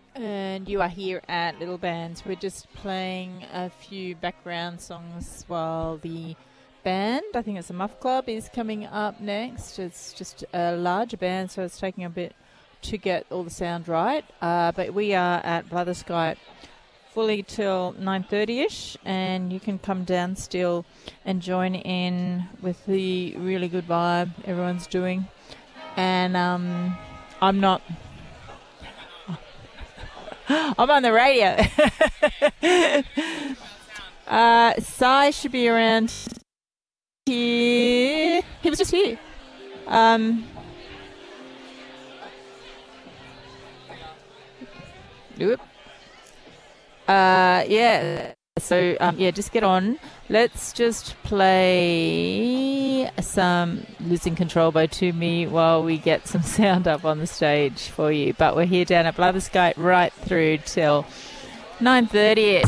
And you are here at Little Bands. We're just playing a few background songs while the band, I think it's the Muff Club, is coming up next. It's just a larger band, so it's taking a bit to get all the sound right. But we are at Blatherskite fully till 9:30ish, and you can come down still and join in with the really good vibe everyone's doing. And I'm not... I'm on the radio. Sai should be around here. He was just here. Nope. Yeah. So, just get on. Let's just play some Losing Control by To Me while we get some sound up on the stage for you. But we're here down at Blatherskite right through till 9:30.